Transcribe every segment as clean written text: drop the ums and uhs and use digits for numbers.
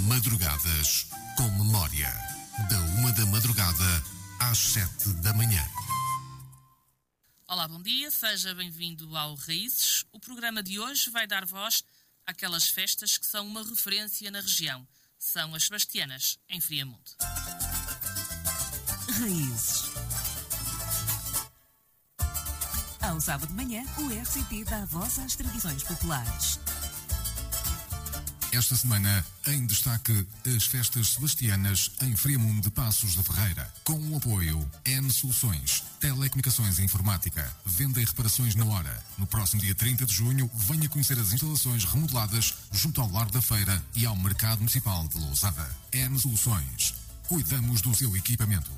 Madrugadas com Memória. Da 1 da madrugada às 7 da manhã. Olá, bom dia, seja bem-vindo ao Raízes. O programa de hoje vai dar voz àquelas festas que são uma referência na região. São as Sebastianas, em Friamundo. Raízes. Ao sábado de manhã, o RCP dá voz às tradições populares. Esta semana, em destaque, as festas sebastianas em Friamundo de Passos de Ferreira, com o apoio N Soluções, Telecomunicações e Informática, venda e reparações na hora. No próximo dia 30 de junho, venha conhecer as instalações remodeladas junto ao Largo da Feira e ao Mercado Municipal de Lousada. N Soluções, cuidamos do seu equipamento.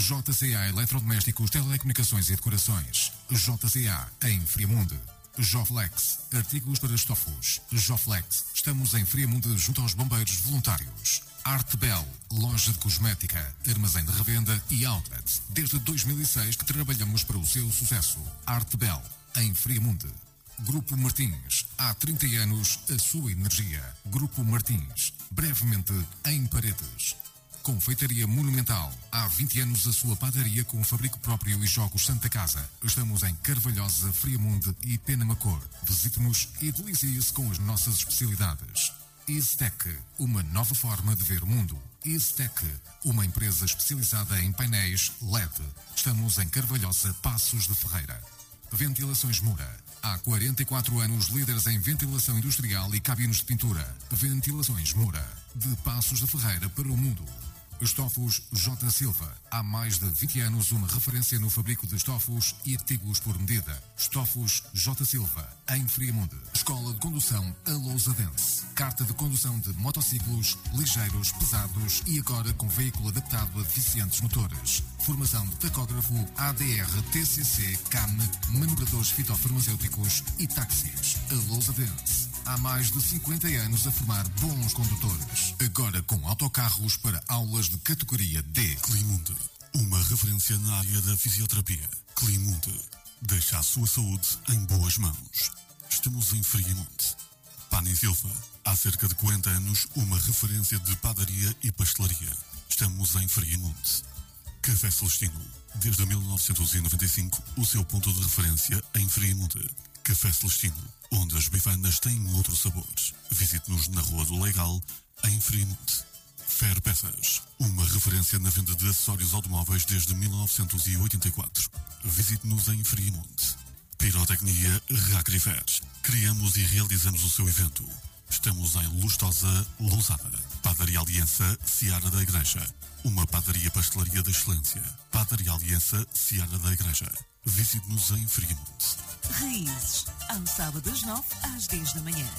JCA Eletrodomésticos, Telecomunicações e Decorações. JCA em Friamundo. Joflex, artigos para estofos. Joflex, estamos em Friamundo junto aos bombeiros voluntários. Artebel, loja de cosmética, armazém de revenda e outlet. Desde 2006 que trabalhamos para o seu sucesso. Artebel, em Friamundo. Grupo Martins, há 30 anos a sua energia. Grupo Martins, brevemente em Paredes. Confeitaria Monumental, há 20 anos a sua padaria com fabrico próprio e jogos Santa Casa. Estamos em Carvalhosa, Friamundo e Penamacor. Visite-nos e delicie-se com as nossas especialidades. EasyTech, uma nova forma de ver o mundo. EasyTech, uma empresa especializada em painéis LED. Estamos em Carvalhosa, Passos de Ferreira. Ventilações Moura. Há 44 anos líderes em ventilação industrial e cabinos de pintura. Ventilações Moura. De Passos de Ferreira para o mundo. Estofos J. Silva. Há mais de 20 anos uma referência no fabrico de estofos e artigos por medida. Estofos J. Silva, em Friamundo. Escola de Condução Alousadense. Carta de condução de motociclos, ligeiros, pesados e agora com veículo adaptado a deficientes motores. Formação de tacógrafo, ADR, TCC, CAM, manobradores fitofarmacêuticos e táxis. Alousadense. Há mais de 50 anos a formar bons condutores. Agora com autocarros para aulas de categoria D. Climundo, uma referência na área da fisioterapia. Climundo, deixa a sua saúde em boas mãos. Estamos em Friamundo. Pani Silva, há cerca de 40 anos uma referência de padaria e pastelaria. Estamos em Friamundo. Café Celestino, desde 1995 o seu ponto de referência em Friamundo. Café Celestino, onde as bifanas têm outro sabor. Visite-nos na Rua do Legal, em Friamundo. Fer Peças, uma referência na venda de acessórios automóveis desde 1984. Visite-nos em Friamundo. Pirotecnia Racrifer. Criamos e realizamos o seu evento. Estamos em Lustosa, Lousada. Padaria Aliança, Seara da Igreja. Uma padaria pastelaria de excelência. Padaria Aliança, Seara da Igreja. Visite-nos em Friamundo. Raízes, ao sábado das 9 às 10 da manhã.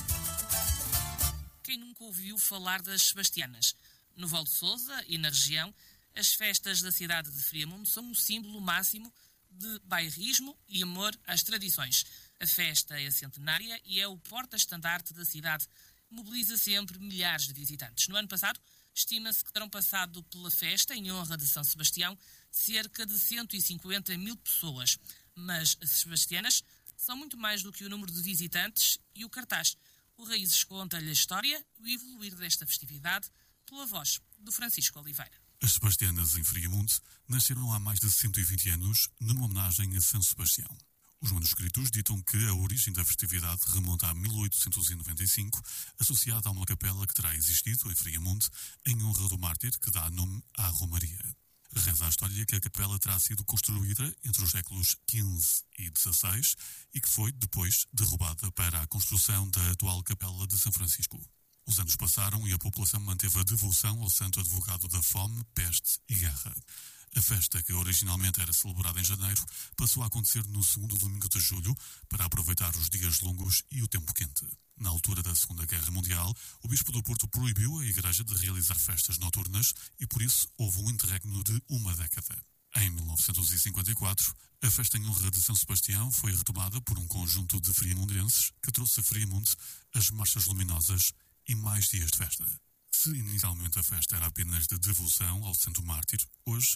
Quem nunca ouviu falar das Sebastianas? No Val de Sousa e na região, as festas da cidade de Friamundo são um símbolo máximo de bairrismo e amor às tradições. A festa é centenária e é o porta-estandarte da cidade. Mobiliza sempre milhares de visitantes. No ano passado, estima-se que terão passado pela festa, em honra de São Sebastião, cerca de 150 mil pessoas. Mas as Sebastianas são muito mais do que o número de visitantes e o cartaz. O Raízes conta-lhe a história e o evoluir desta festividade pela voz do Francisco Oliveira. As Sebastianas em Friamundo nasceram há mais de 120 anos numa homenagem a São Sebastião. Os manuscritos ditam que a origem da festividade remonta a 1895, associada a uma capela que terá existido em Friamundo em honra do mártir que dá nome à Romaria. Reza a história que a capela terá sido construída entre os séculos XV e XVI e que foi, depois, derrubada para a construção da atual Capela de São Francisco. Os anos passaram e a população manteve a devoção ao santo advogado da fome, peste e guerra. A festa, que originalmente era celebrada em janeiro, passou a acontecer no segundo domingo de julho para aproveitar os dias longos e o tempo quente. Na altura da Segunda Guerra Mundial, o Bispo do Porto proibiu a Igreja de realizar festas noturnas e, por isso, houve um interregno de uma década. Em 1954, a festa em honra de São Sebastião foi retomada por um conjunto de friamundenses que trouxe a Friamundo as marchas luminosas e mais dias de festa. Se inicialmente a festa era apenas de devoção ao santo mártir, hoje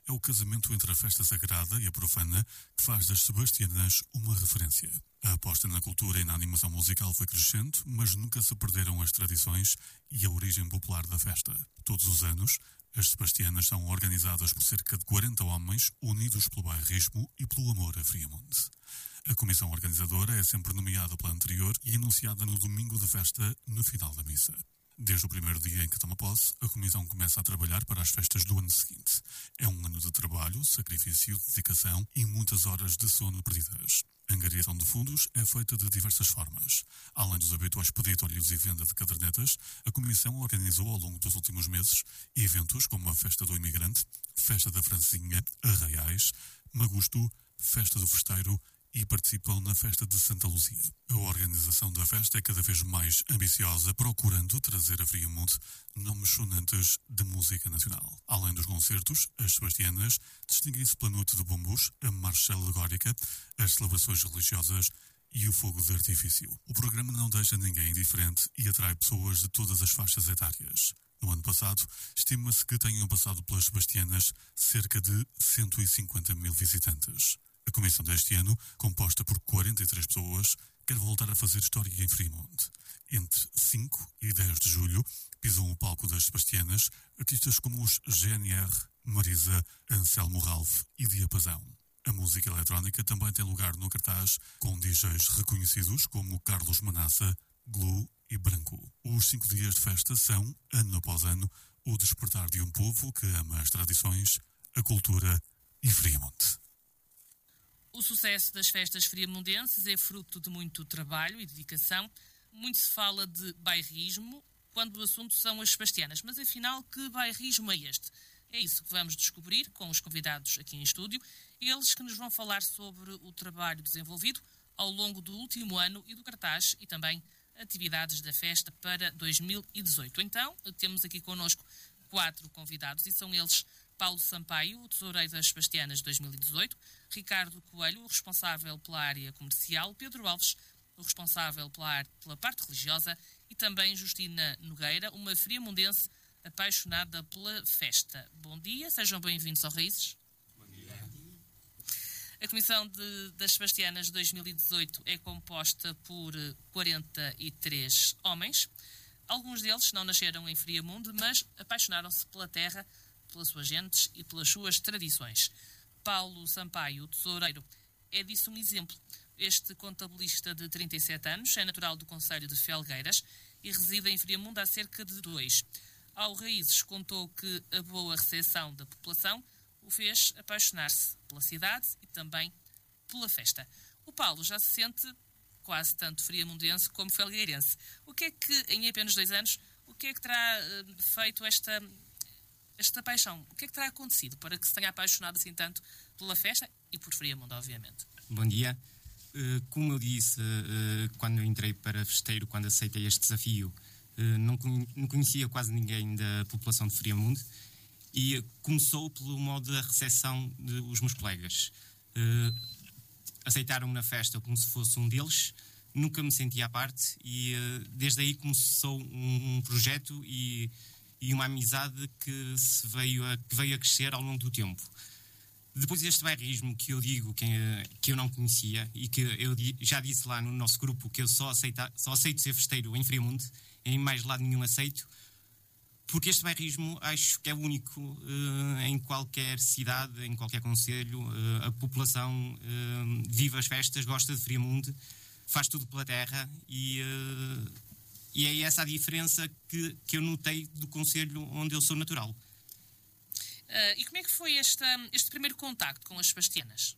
é o casamento entre a festa sagrada e a profana que faz das sebastianas uma referência. A aposta na cultura e na animação musical foi crescente, mas nunca se perderam as tradições e a origem popular da festa. Todos os anos, as sebastianas são organizadas por cerca de 40 homens unidos pelo bairrismo e pelo amor a Friamundo. A comissão organizadora é sempre nomeada pela anterior e anunciada no domingo de festa, no final da missa. Desde o primeiro dia em que toma posse, a comissão começa a trabalhar para as festas do ano seguinte. É um ano de trabalho, sacrifício, dedicação e muitas horas de sono perdidas. A angariação de fundos é feita de diversas formas. Além dos habituais peditórios e venda de cadernetas, a comissão organizou ao longo dos últimos meses eventos como a Festa do Imigrante, Festa da Francinha, Arraiais, Magusto, Festa do Festeiro e participam na festa de Santa Luzia. A organização da festa é cada vez mais ambiciosa, procurando trazer a Friamundo nomes sonantes de música nacional. Além dos concertos, as sebastianas distinguem-se pela noite de bombos, a marcha alegórica, as celebrações religiosas e o fogo de artifício. O programa não deixa ninguém indiferente e atrai pessoas de todas as faixas etárias. No ano passado, estima-se que tenham passado pelas sebastianas cerca de 150 mil visitantes. A comissão deste ano, composta por 43 pessoas, quer voltar a fazer história em Friamundo. Entre 5 e 10 de julho, pisam o palco das sebastianas artistas como os GNR, Marisa, Anselmo Ralph e Diapasão. A música eletrónica também tem lugar no cartaz, com DJs reconhecidos como Carlos Manassa, Glue e Branco. Os 5 dias de festa são, ano após ano, o despertar de um povo que ama as tradições, a cultura e Friamundo. O sucesso das festas friamundenses é fruto de muito trabalho e dedicação. Muito se fala de bairrismo quando o assunto são as sebastianas. Mas afinal, que bairrismo é este? É isso que vamos descobrir com os convidados aqui em estúdio. Eles que nos vão falar sobre o trabalho desenvolvido ao longo do último ano e do cartaz e também atividades da festa para 2018. Então, temos aqui connosco 4 convidados e são eles: Paulo Sampaio, o tesoureiro das Sebastianas 2018, Ricardo Coelho, o responsável pela área comercial, Pedro Alves, o responsável pela parte religiosa, e também Justina Nogueira, uma friamundense apaixonada pela festa. Bom dia, sejam bem-vindos ao Raízes. Bom dia. A Comissão das Sebastianas 2018 é composta por 43 homens. Alguns deles não nasceram em Friamundo, mas apaixonaram-se pela terra, pelas suas gentes e pelas suas tradições. Paulo Sampaio, o tesoureiro, é disso um exemplo. Este contabilista de 37 anos é natural do concelho de Felgueiras e reside em Friamundo há cerca de 2. Ao Raízes contou que a boa recepção da população o fez apaixonar-se pela cidade e também pela festa. O Paulo já se sente quase tanto friamundense como felgueirense. O que é que, em apenas 2 anos, o que é que terá feito esta paixão? O que é que terá acontecido para que se tenha apaixonado assim tanto pela festa e por Friamundo, obviamente? Bom dia. Como eu disse, quando eu entrei para festeiro, quando aceitei este desafio, não conhecia quase ninguém da população de Friamundo e começou pelo modo da recepção dos meus colegas. Aceitaram-me na festa como se fosse um deles, nunca me sentia à parte e desde aí começou um projeto e uma amizade que veio a crescer ao longo do tempo. Depois deste bairrismo que eu digo que eu não conhecia e que eu já disse lá no nosso grupo que eu só aceito ser festeiro em Friamundo, em mais lado nenhum aceito, porque este bairrismo acho que é único em qualquer cidade, em qualquer concelho. A população vive as festas, gosta de Friamundo, faz tudo pela terra e é essa a diferença que eu notei do concelho onde eu sou natural. E como é que foi este primeiro contacto com as sebastianas?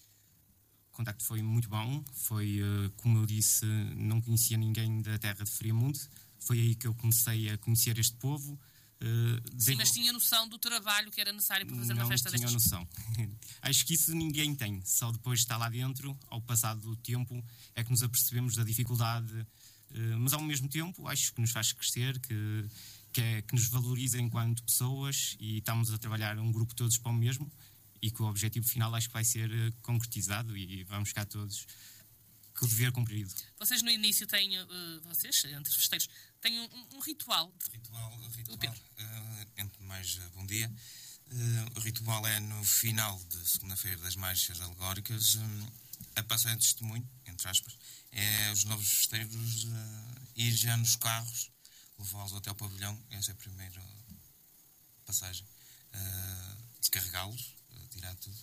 O contacto foi muito bom. Foi, como eu disse, não conhecia ninguém da terra de Friamundo. Foi aí que eu comecei a conhecer este povo. Sim, mas tinha noção do trabalho que era necessário para fazer uma festa destas? Não tinha noção. Acho que isso ninguém tem. Só depois de estar lá dentro, ao passar do tempo, é que nos apercebemos da dificuldade. Mas ao mesmo tempo acho que nos faz crescer, que nos valoriza enquanto pessoas e estamos a trabalhar um grupo todos para o mesmo e que o objetivo final acho que vai ser concretizado e vamos ficar todos com o dever cumprido. Vocês no início têm, entre festeiros, têm um ritual. Ritual, antes de mais, bom dia. O ritual é no final de segunda-feira das marchas alegóricas, a passagem de testemunho, entre aspas, é os novos festeiros ir já nos carros, levá-los até ao pavilhão. Essa é a primeira passagem. Descarregá-los, tirar tudo.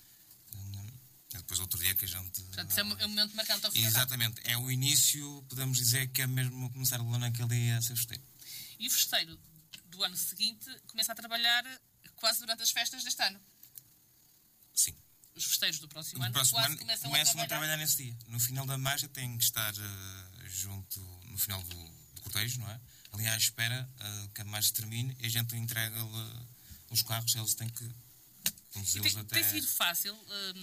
Depois outro dia que a gente... Portanto, é um momento marcante ao final. Exatamente. É o início, podemos dizer que é mesmo começar o ano naquele dia a ser festeiro. E o festeiro do ano seguinte começa a trabalhar quase durante as festas deste ano. Sim. Os festeiros do próximo No ano próximo quase ano começam a trabalhar nesse dia. No final da marcha tem que estar junto, no final do cortejo, não é? Ali à espera que a marcha termine e a gente entrega os carros, eles têm que conduzi-los até... Tem sido fácil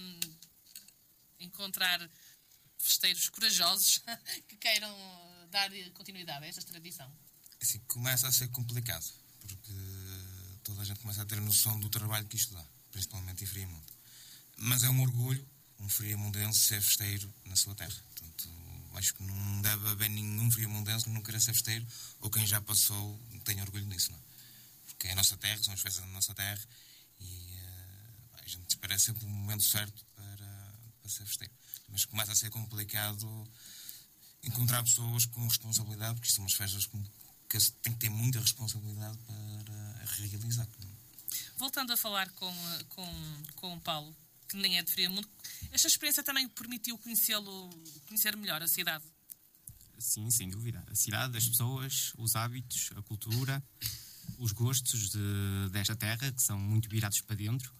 encontrar festeiros corajosos que queiram dar continuidade a esta tradição? Assim, começa a ser complicado, porque toda a gente começa a ter noção do trabalho que isto dá, principalmente em Friamundo. Mas é um orgulho, um friamundense ser festeiro na sua terra. Portanto, acho que não deve haver nenhum friamundense que não queira ser festeiro, ou quem já passou tenha orgulho nisso, não é? Porque é a nossa terra, são as festas da nossa terra, e a gente espera sempre o momento certo para ser festeiro. Mas começa a ser complicado encontrar pessoas com responsabilidade, porque isto são umas festas que tem que ter muita responsabilidade para realizar. Voltando a falar com o Paulo, que nem é de Friamundo, esta experiência também permitiu conhecer melhor a cidade? Sim, sem dúvida. A cidade, as pessoas, os hábitos, a cultura, os gostos desta terra, que são muito virados para dentro.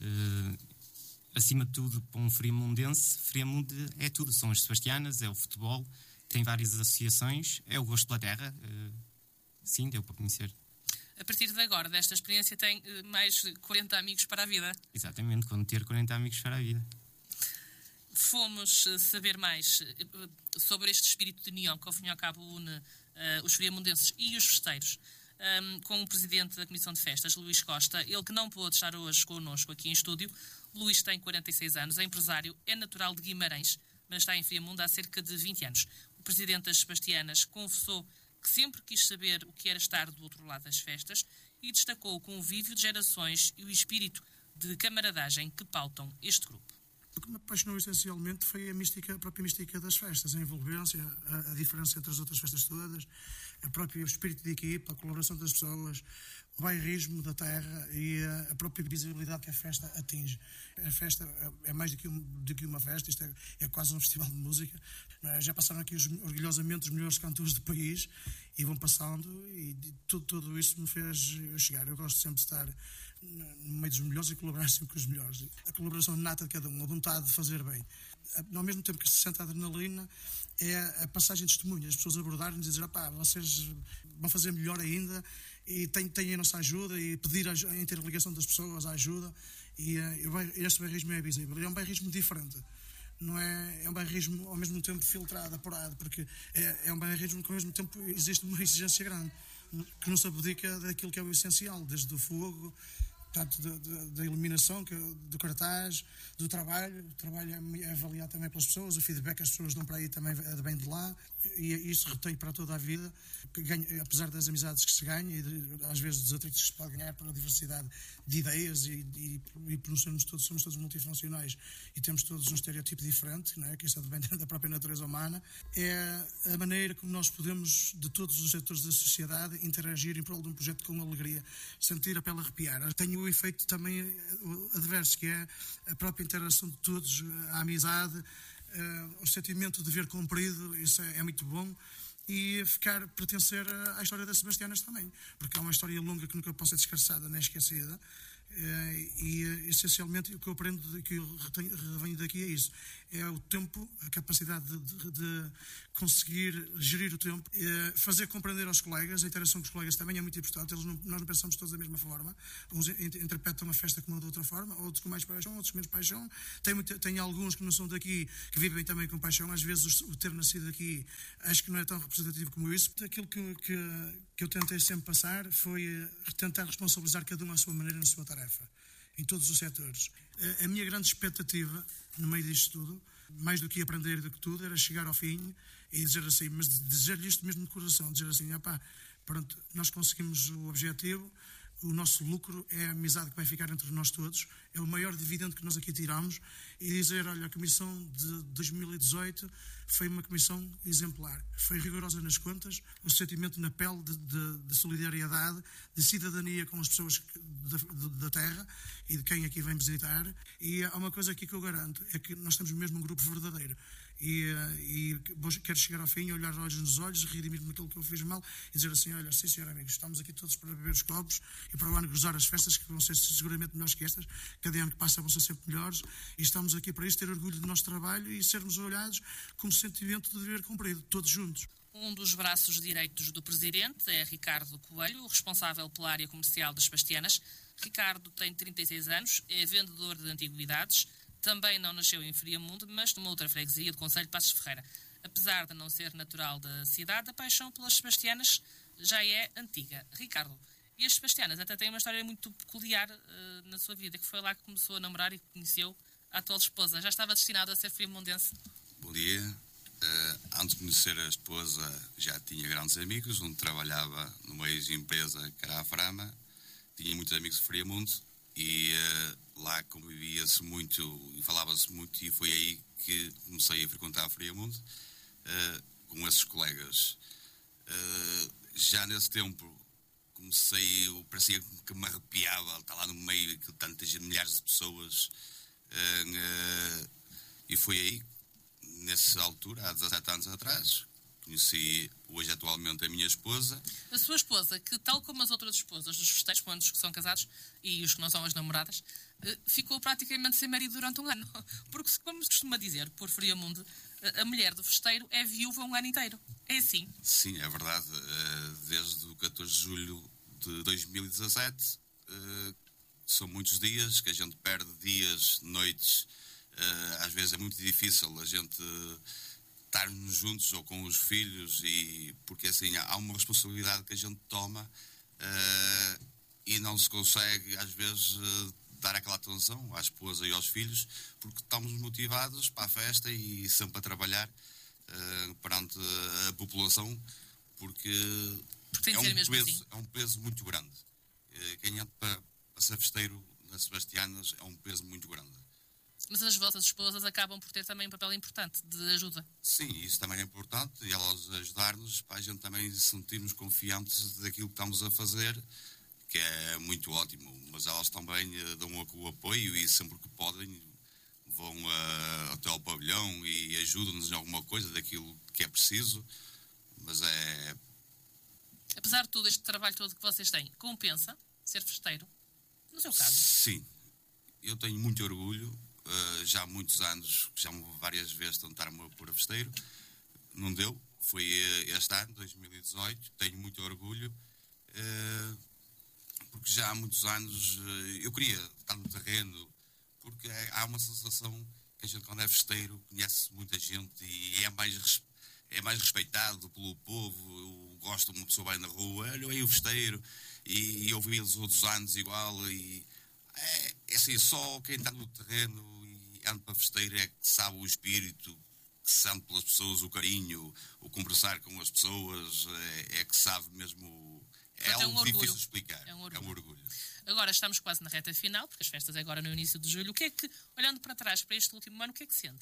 Acima de tudo, para um friamundense, Friamundo é tudo. São as sebastianas, é o futebol, tem várias associações, é o gosto pela terra. Sim, deu para conhecer. A partir de agora, desta experiência, tem mais 40 amigos para a vida. Exatamente, quando ter 40 amigos para a vida. Fomos saber mais sobre este espírito de união que, ao fim e ao cabo, une os friamundenses e os festeiros, com o presidente da Comissão de Festas, Luís Costa, ele que não pôde estar hoje connosco aqui em estúdio. Luís tem 46 anos, é empresário, é natural de Guimarães, mas está em Friamundo há cerca de 20 anos. O presidente das Sebastianas confessou que sempre quis saber o que era estar do outro lado das festas e destacou o convívio de gerações e o espírito de camaradagem que pautam este grupo. O que me apaixonou essencialmente foi a própria mística das festas, a envolvência, a diferença entre as outras festas todas, a própria espírito de equipa, a colaboração das pessoas, o bairrismo da terra e a própria visibilidade que a festa atinge. A festa é mais do que uma festa, isto é quase um festival de música. Já passaram aqui orgulhosamente os melhores cantores do país e vão passando, e tudo isso me fez chegar. Eu gosto sempre de estar no meio dos melhores e colaborar sempre com os melhores. A colaboração nata de cada um, a vontade de fazer bem. Ao mesmo tempo que se sente a adrenalina, é a passagem de testemunho, as pessoas abordarem-nos e dizer, vocês vão fazer melhor ainda, e têm a nossa ajuda, e pedir a interligação das pessoas, a ajuda, e este bairrismo é visível. É um bairrismo diferente. Não é um bairrismo ao mesmo tempo filtrado, apurado, porque é um bairrismo que ao mesmo tempo existe uma exigência grande, que não se abdica daquilo que é o essencial, desde o fogo, portanto, da iluminação, do cartaz, do trabalho. O trabalho é avaliado também pelas pessoas, o feedback que as pessoas dão para aí também vem de lá, e isso retém para toda a vida, apesar das amizades que se ganha e às vezes dos atritos que se pode ganhar pela diversidade de ideias e por somos todos multifuncionais e temos todos um estereotipo diferente, não é? Que isso vem da própria natureza humana. É a maneira como nós podemos, de todos os setores da sociedade, interagir em prol de um projeto com alegria, sentir a pele arrepiar. Tem o efeito também adverso, que é a própria interação de todos, a amizade, o sentimento de dever cumprido. Isso é muito bom. E pertencer à história das Sebastianas também, porque é uma história longa que nunca pode ser descarçada nem esquecida. E essencialmente o que eu aprendo, que eu revenho daqui é isso: é o tempo, a capacidade de conseguir gerir o tempo, fazer compreender aos colegas. A interação com os colegas também é muito importante. Nós não pensamos todos da mesma forma, uns interpretam a festa como de outra forma, outros com mais paixão, outros com menos paixão. Tem alguns que não são daqui, que vivem também com paixão. Às vezes o ter nascido aqui acho que não é tão representativo como isso. Aquilo que eu tentei sempre passar foi tentar responsabilizar cada um à sua maneira, na sua tarefa, em todos os setores. A minha grande expectativa no meio disto tudo, mais do que aprender do que tudo, era chegar ao fim e dizer assim, mas dizer-lhe isto mesmo de coração, dizer assim, pronto, nós conseguimos o objetivo, o nosso lucro é a amizade que vai ficar entre nós todos, é o maior dividendo que nós aqui tiramos, e dizer, olha, a comissão de 2018 foi uma comissão exemplar, foi rigorosa nas contas, o sentimento na pele de solidariedade, de cidadania com as pessoas da terra e de quem aqui vem visitar, e há uma coisa aqui que eu garanto, é que nós temos mesmo um grupo verdadeiro. E quero chegar ao fim, olhar olhos nos olhos, redimir-me daquilo que eu fiz mal e dizer assim, olha, sim senhor amigos, estamos aqui todos para beber os copos e para o ano gozar as festas que vão ser seguramente melhores que estas, cada ano que passa vão ser sempre melhores, e estamos aqui para isso, ter orgulho do nosso trabalho e sermos olhados com o sentimento de dever cumprido, todos juntos. Um dos braços direitos do Presidente é Ricardo Coelho, o responsável pela área comercial das Sebastianas. Ricardo tem 36 anos, é vendedor de antiguidades, também não nasceu em Friamundo, mas numa outra freguesia do concelho de Passos Ferreira. Apesar de não ser natural da cidade, a paixão pelas Sebastianas já é antiga. Ricardo, e as Sebastianas até têm uma história muito peculiar na sua vida, que foi lá que começou a namorar e que conheceu a atual esposa. Já estava destinado a ser friamundense? Bom dia. Antes de conhecer a esposa, já tinha grandes amigos, onde trabalhava numa ex-empresa que era a Frama. Tinha muitos amigos de Friamundo e lá convivia-se muito e falava-se muito, e foi aí que comecei a frequentar a Friamundo com esses colegas. Já nesse tempo parecia que me arrepiava estar lá no meio de tantas milhares de pessoas, e foi aí, nessa altura, há 17 anos atrás, conheci hoje atualmente a minha esposa. A sua esposa, que tal como as outras esposas dos festeiros, quando os que são casados e os que não são as namoradas, ficou praticamente sem marido durante um ano. Porque, como se costuma dizer, por Friamundo, a mulher do festeiro é viúva um ano inteiro. É assim? Sim, é verdade. Desde o 14 de julho de 2017, são muitos dias que a gente perde, dias, noites. Às vezes é muito difícil a gente estarmos juntos ou com os filhos, porque assim há uma responsabilidade que a gente toma e não se consegue às vezes dar aquela atenção à esposa e aos filhos, porque estamos motivados para a festa e sempre a trabalhar perante a população, porque tem de ser mesmo assim. É um peso muito grande. Quem entra para ser festeiro nas Sebastianas é um peso muito grande. Mas as vossas esposas acabam por ter também um papel importante de ajuda. Sim, isso também é importante, e elas ajudar-nos para a gente também sentirmos confiantes daquilo que estamos a fazer, que é muito ótimo. Mas elas também dão o apoio e sempre que podem vão até ao pavilhão e ajudam-nos em alguma coisa daquilo que é preciso. Mas é... Apesar de tudo, este trabalho todo que vocês têm, compensa ser festeiro? No seu caso? Sim, eu tenho muito orgulho. Já há muitos anos, já várias vezes tentaram-me a pôr a festeiro, não deu, foi este ano, 2018, tenho muito orgulho, porque já há muitos anos eu queria estar no terreno, porque há uma sensação que a gente, quando é festeiro, conhece muita gente e é mais respeitado pelo povo. Eu gosto de uma pessoa vai na rua, olha aí o festeiro, e eu vi-los outros anos igual, e é assim, só quem está no terreno e anda para festeiro é que sabe o espírito, que sente pelas pessoas o carinho, o conversar com as pessoas, é que sabe mesmo. É algo difícil de explicar. É um orgulho. Agora estamos quase na reta final, porque as festas é agora no início de julho. O que é que, olhando para trás, para este último ano, o que é que sente?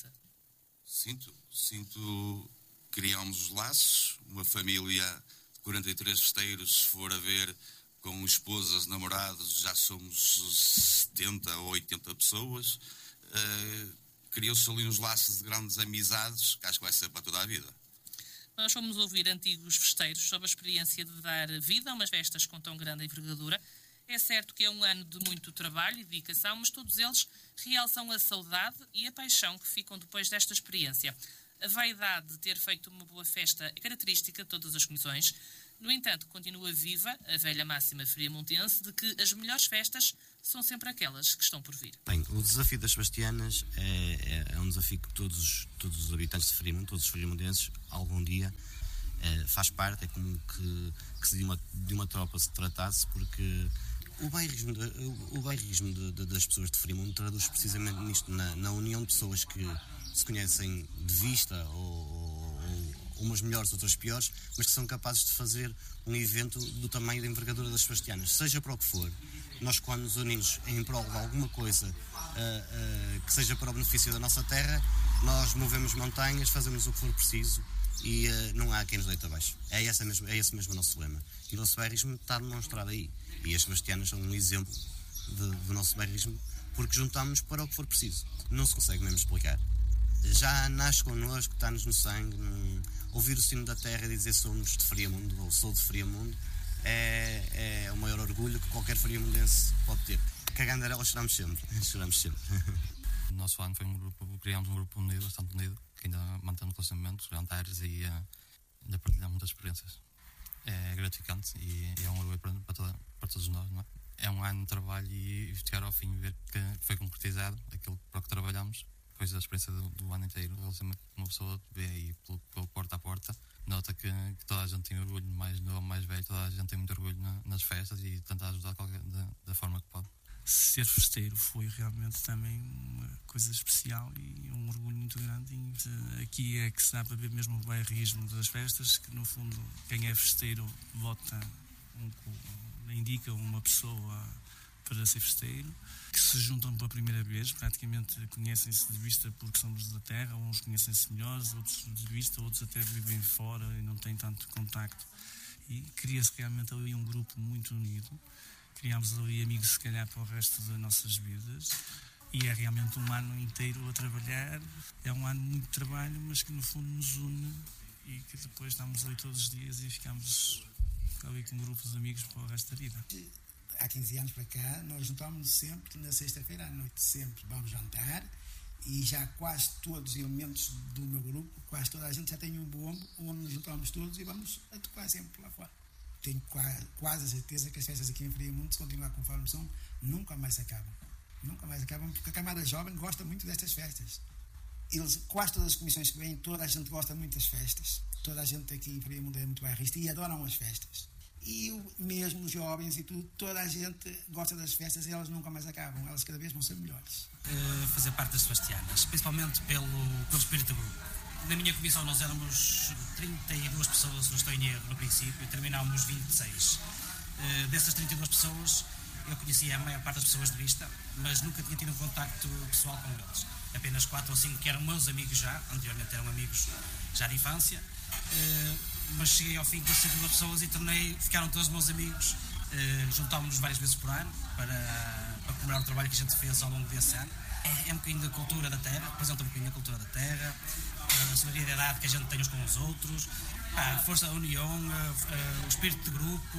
Sinto criamos os laços, uma família de 43 festeiros, se for a ver, com esposas, namorados, já somos 70 ou 80 pessoas. Criou-se ali uns laços de grandes amizades, que acho que vai ser para toda a vida. Nós fomos ouvir antigos festeiros sobre a experiência de dar vida a umas festas com tão grande envergadura. É certo que é um ano de muito trabalho e dedicação, mas todos eles realçam a saudade e a paixão que ficam depois desta experiência. A vaidade de ter feito uma boa festa é característica de todas as comissões. No entanto, continua viva a velha máxima friamundense de que as melhores festas são sempre aquelas que estão por vir. Bem, o desafio das Sebastianas é um desafio que todos os habitantes de Friamundo, todos os friamundenses, algum dia faz parte. É como que se de uma tropa se tratasse, porque o bairrismo das pessoas de Friamundo traduz precisamente nisto, na união de pessoas que se conhecem de vista ou umas melhores, outras piores, mas que são capazes de fazer um evento do tamanho da envergadura das Sebastianas, seja para o que for. Nós, quando nos unimos em prol de alguma coisa que seja para o benefício da nossa terra, nós movemos montanhas, fazemos o que for preciso e não há quem nos deite abaixo. É esse mesmo o nosso lema. E o nosso bairrismo está demonstrado aí. E as Sebastianas são um exemplo do nosso bairrismo, porque juntamos-nos para o que for preciso. Não se consegue mesmo explicar. Já nasce connosco, está-nos no sangue. Ouvir o sino da terra e dizer somos de Friamundo, ou sou de Friamundo, é o maior orgulho que qualquer friamundense pode ter. Cagandarela choramos sempre. O nosso ano foi criamos um grupo unido, bastante unido, que ainda mantém relacionamentos, jantares e ainda partilhamos muitas experiências. É gratificante e é um orgulho para todos nós, não é? É um ano de trabalho e chegar ao fim e ver que foi concretizado aquilo para o que trabalhamos. Depois da experiência do ano inteiro, o relacionamento que uma pessoa vê aí pelo porta a porta, nota que toda a gente tem orgulho, mais novo, mais velho, toda a gente tem muito orgulho nas festas e tenta ajudar da forma que pode. Ser festeiro foi realmente também uma coisa especial e um orgulho muito grande. E aqui é que se dá para ver mesmo o bairrismo das festas, que no fundo quem é festeiro vota, indica uma pessoa para ser festeiro, que se juntam pela primeira vez, praticamente conhecem-se de vista porque somos da terra, uns conhecem-se melhores, outros de vista, outros até vivem fora e não têm tanto contacto. E cria-se realmente ali um grupo muito unido. Criámos ali amigos, se calhar, para o resto das nossas vidas. E é realmente um ano inteiro a trabalhar. É um ano muito de trabalho, mas que no fundo nos une e que depois estamos ali todos os dias e ficamos ali com um grupo de amigos para o resto da vida. Há 15 anos para cá, nós juntamos-nos sempre na sexta-feira à noite. Sempre vamos jantar e já quase todos os elementos do meu grupo, quase toda a gente já tem um bombo onde nos juntamos todos e vamos a tocar sempre lá fora. Tenho quase a certeza que as festas aqui em Friamundo, se continuar conforme são, nunca mais acabam. Nunca mais acabam, porque a camada jovem gosta muito destas festas. Quase todas as comissões que vêm, toda a gente gosta muito das festas. Toda a gente aqui em Friamundo é muito bairrista e adoram as festas. E mesmo os jovens e tudo, toda a gente gosta das festas e elas nunca mais acabam. Elas cada vez vão ser melhores. Fazer parte das Sebastianas, principalmente pelo espírito do grupo. Na minha comissão nós éramos 32 pessoas, se não estou em erro, no princípio, e terminámos 26. Dessas 32 pessoas, eu conhecia a maior parte das pessoas de vista, mas nunca tinha tido um contacto pessoal com eles. Apenas 4 ou 5 que eram meus amigos já, anteriormente eram amigos já de infância, mas cheguei ao fim com 62 pessoas e ficaram todos meus amigos. Juntámos-nos várias vezes por ano para comemorar o trabalho que a gente fez ao longo desse ano. É um bocadinho da cultura da terra, representa um bocadinho a cultura da terra, a solidariedade que a gente tem uns com os outros, a força da união, o espírito de grupo,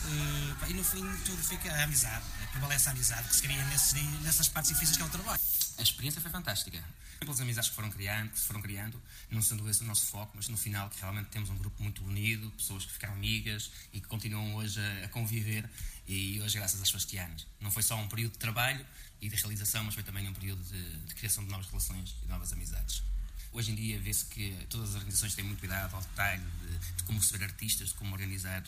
e no fim tudo fica a amizade, prevalece a amizade que se cria nessas partes difíceis que é o trabalho. A experiência foi fantástica. Pelas amizades que se foram criando, não sendo esse o nosso foco, mas no final que realmente temos um grupo muito unido, pessoas que ficaram amigas e que continuam hoje a conviver, e hoje graças às Sebastianas. Não foi só um período de trabalho e de realização, mas foi também um período de criação de novas relações e de novas amizades. Hoje em dia vê-se que todas as organizações têm muito cuidado ao detalhe de como receber artistas, de como organizar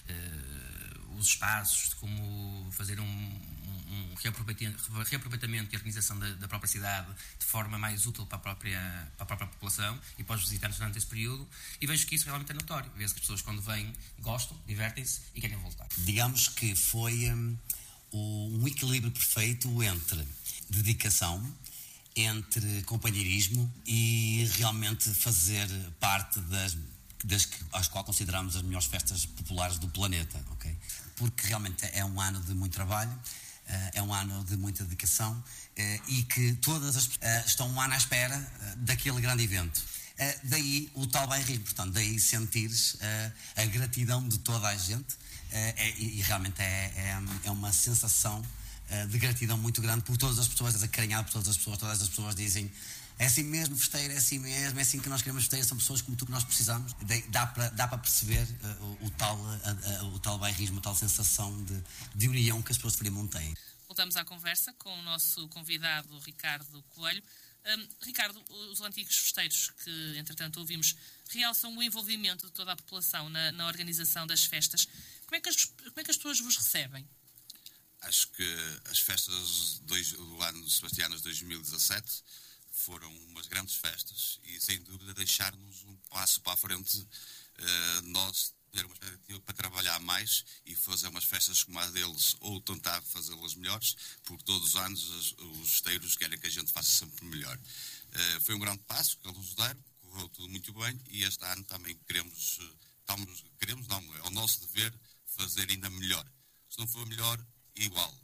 os espaços, de como fazer um reaproveitamento e organização da própria cidade de forma mais útil para a própria população e para os visitantes durante esse período, e vejo que isso realmente é notório. Vê-se que as pessoas quando vêm gostam, divertem-se e querem voltar. Digamos que foi um equilíbrio perfeito entre dedicação, entre companheirismo e realmente fazer parte às quais consideramos as melhores festas populares do planeta, ok? Porque realmente é um ano de muito trabalho, é um ano de muita dedicação e que todas as pessoas estão um ano à espera daquele grande evento. Daí o tal bairrismo, portanto, daí sentires a gratidão de toda a gente e realmente é uma sensação de gratidão muito grande por todas as pessoas, acarinhado por todas as pessoas dizem é assim mesmo, festeiro, é assim que nós queremos festeiro, são pessoas como tu que nós precisamos. Dá para perceber o tal bairrismo, a tal sensação de união que as pessoas de Friamundo têm. Voltamos à conversa com o nosso convidado Ricardo Coelho. Ricardo, os antigos festeiros que entretanto ouvimos realçam o envolvimento de toda a população na organização das festas. Como é que as pessoas vos recebem? Acho que as festas do ano de Sebastianas 2017 foram umas grandes festas e, sem dúvida, deixar-nos um passo para a frente, nós ter uma expectativa para trabalhar mais e fazer umas festas como a deles, ou tentar fazê-las melhores, porque todos os anos os festeiros querem que a gente faça sempre melhor. Foi um grande passo que eles nos deram, correu tudo muito bem, e este ano também queremos, é o nosso dever fazer ainda melhor. Se não for melhor, igual.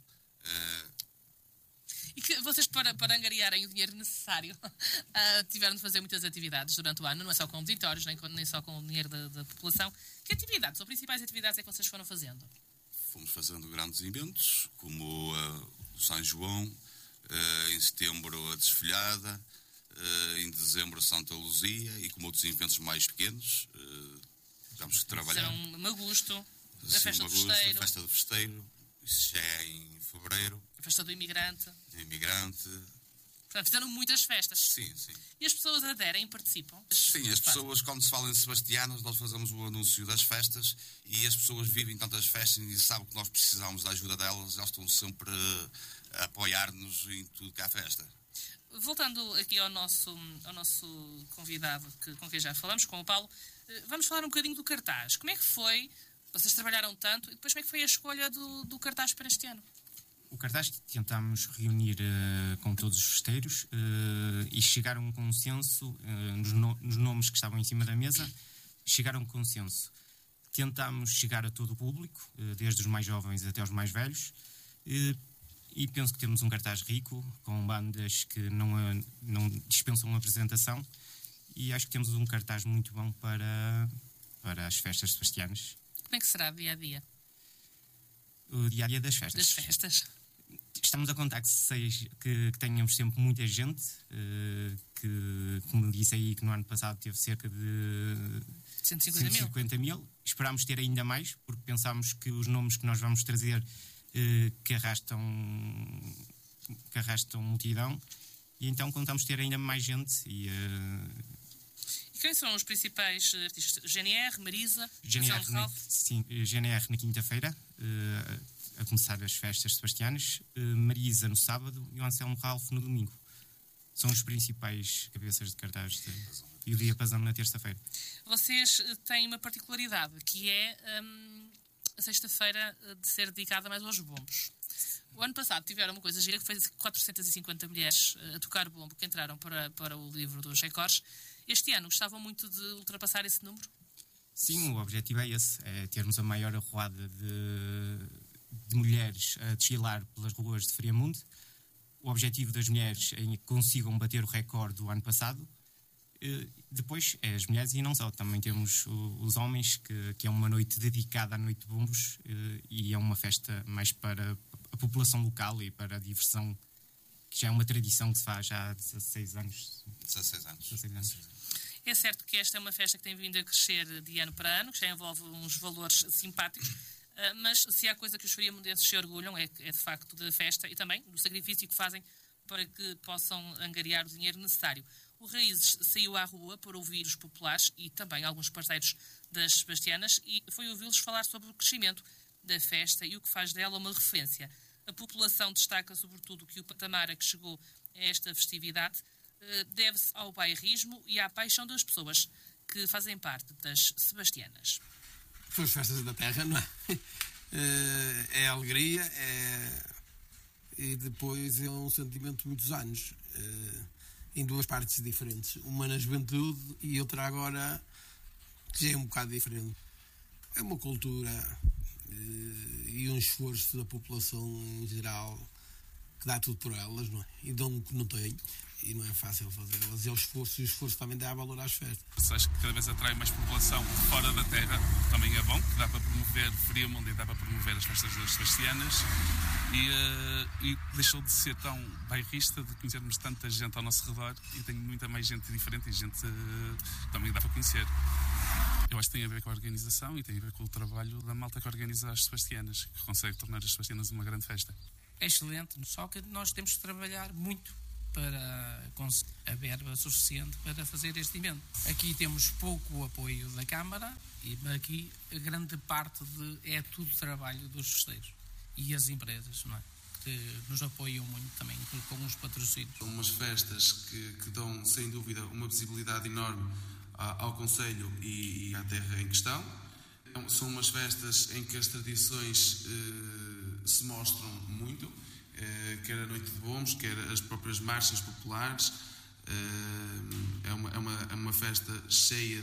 E que vocês, para angariarem o dinheiro necessário, tiveram de fazer muitas atividades durante o ano, não é só com auditórios, nem só com o dinheiro da população. Que atividades, ou principais atividades, é que vocês foram fazendo? Fomos fazendo grandes eventos, como o São João, em setembro a Desfilhada, em dezembro a Santa Luzia, e como outros eventos mais pequenos. Tivemos que trabalhar. Serão Magusto, a Festa do Festeiro. A Festa do Festeiro, isso já é em fevereiro. A Festa do Imigrante. Portanto, fizeram muitas festas. Sim. E as pessoas aderem e participam? Sim, as pessoas, quando se fala em sebastianos, nós fazemos o anúncio das festas, e as pessoas vivem tantas festas e sabem que nós precisamos da ajuda delas, elas estão sempre a apoiar-nos em tudo que há festa. Voltando aqui ao nosso convidado, com quem já falamos, com o Paulo, vamos falar um bocadinho do cartaz. Como é que foi? Vocês trabalharam tanto, e depois como é que foi a escolha do cartaz para este ano? O cartaz tentámos reunir com todos os festeiros e chegar a um consenso nos nomes que estavam em cima da mesa. Chegar a um consenso. Tentámos chegar a todo o público, desde os mais jovens até os mais velhos, e penso que temos um cartaz rico, com bandas que não dispensam uma apresentação, e acho que temos um cartaz muito bom para as festas sebastianas. Como é que será dia-a-dia? O dia-a-dia das festas. Das festas. Estamos a contar que tenhamos sempre muita gente, que, como disse aí, que no ano passado teve cerca de 150 mil. Esperámos ter ainda mais, porque pensámos que os nomes que nós vamos trazer que arrastam multidão, e então contamos ter ainda mais gente. E quem são os principais artistas? GNR, Marisa, GNR na quinta-feira, a começar as festas sebastianas, Marisa no sábado e o Anselmo Ralph no domingo. São os principais cabeças de cartaz e o Diapasão na terça-feira. Vocês têm uma particularidade, que é a sexta-feira de ser dedicada mais aos bombos. O ano passado tiveram uma coisa gira, que foi 450 mulheres a tocar bombo, que entraram para o livro dos recordes. Este ano gostavam muito de ultrapassar esse número? Sim, o objetivo é esse, é termos a maior arruada de mulheres a desfilar pelas ruas de Friamundo. O objetivo das mulheres é que consigam bater o recorde do ano passado. Depois é as mulheres e não só, também temos os homens, que é uma noite dedicada à Noite de Bombos, e é uma festa mais para a população local e para a diversão, que já é uma tradição que se faz há 16 anos. 16 anos. É certo que esta é uma festa que tem vindo a crescer de ano para ano, que já envolve uns valores simpáticos, mas se há coisa que os friamundenses se orgulham é de facto da festa e também do sacrifício que fazem para que possam angariar o dinheiro necessário. O Raízes saiu à rua para ouvir os populares e também alguns parceiros das sebastianas, e foi ouvi-los falar sobre o crescimento da festa e o que faz dela uma referência. A população destaca sobretudo que o patamar a que chegou a esta festividade deve-se ao bairrismo e à paixão das pessoas que fazem parte das sebastianas. São as festas da terra, não é? É alegria, e depois é um sentimento de muitos anos, em duas partes diferentes, uma na juventude e outra agora que já é um bocado diferente. É uma cultura e um esforço da população em geral que dá tudo por elas, não é? E dão o que não têm, e não é fácil fazê-las. E o esforço também dá valor às festas. Acho que cada vez atrai mais população fora da terra, também é bom, que dá para promover Friamundo e dá para promover as festas das sebastianas, e deixou de ser tão bairrista, de conhecermos tanta gente ao nosso redor, e tem muita mais gente diferente e gente que também dá para conhecer. Eu acho que tem a ver com a organização e tem a ver com o trabalho da malta que organiza as sebastianas, que consegue tornar as sebastianas uma grande festa. É excelente, só que nós temos que trabalhar muito para conseguir a verba suficiente para fazer este evento. Aqui temos pouco apoio da Câmara, e aqui a grande parte é tudo trabalho dos festeiros e as empresas, não é? que nos apoiam muito também com os patrocínios. São umas festas que dão, sem dúvida, uma visibilidade enorme ao concelho e à terra em questão. São umas festas em que as tradições se mostram muito, quer a Noite de Bombos, quer as próprias marchas populares. É uma festa cheia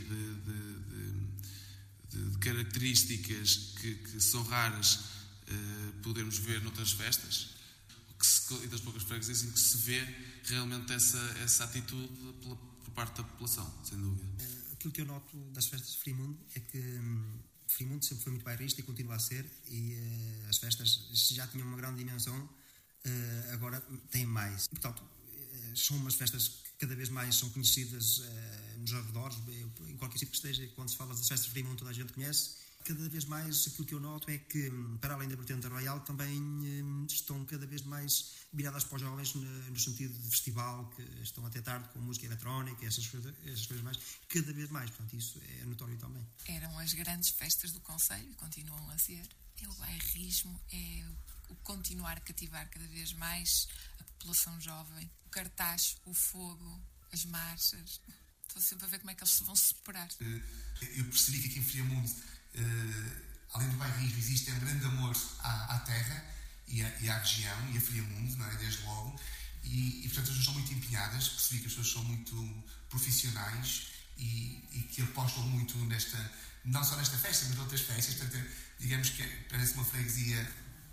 de características que são raras podermos ver noutras festas, e das poucas freguesias em que se vê realmente essa atitude por parte da população, sem dúvida. Aquilo que eu noto das festas de Frimundo é que Frimundo sempre foi muito bairrista e continua a ser, e as festas já tinham uma grande dimensão, agora têm mais. E, portanto, são umas festas que cada vez mais são conhecidas nos arredores, em qualquer sítio que esteja. Quando se fala das festas de Frimundo, toda a gente conhece. Cada vez mais aquilo que eu noto é que, para além da vertente royal, também estão cada vez mais viradas para os jovens no sentido de festival, que estão até tarde com música eletrónica, essas coisas mais, cada vez mais. Portanto, isso é notório também. Eram as grandes festas do concelho e continuam a ser. É o bairrismo, é o continuar a cativar cada vez mais a população jovem. O cartaz, o fogo, as marchas. Estou sempre a ver como é que eles se vão superar. Eu percebi que aqui em Friamundo, além do bairrismo, existe um grande amor à terra e à região e a Friamundo, não é? Desde logo. E portanto, as pessoas são muito empenhadas. Percebi que as pessoas são muito profissionais e que apostam muito não só nesta festa, mas outras festas. Portanto, digamos que parece uma freguesia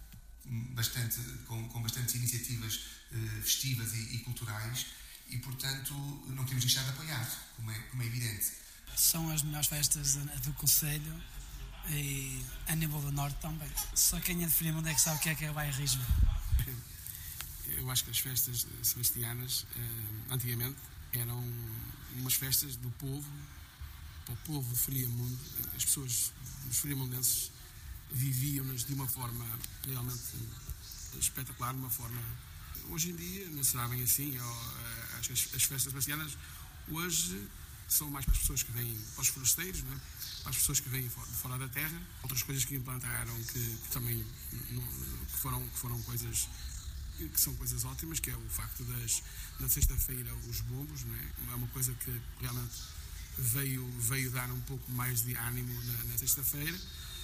com bastantes iniciativas festivas e culturais, e portanto não queremos deixar de apoiar, como é evidente. São as melhores festas do concelho e a nível do norte também. Só quem é de Friamundo é que sabe o que é bairrismo. Eu acho que as festas sebastianas antigamente eram umas festas do povo, para o povo de Friamundo. As pessoas, os friamundenses, viviam-nas de uma forma realmente espetacular, de uma forma... Hoje em dia não será bem assim. Acho que as festas sebastianas hoje são mais para as pessoas que vêm, para os forasteiros, não é? Para as pessoas que vêm fora da terra. Outras coisas que implantaram que também que foram coisas que são coisas ótimas, que é o facto na sexta-feira os bombos, não é? É uma coisa que realmente veio dar um pouco mais de ânimo na sexta-feira.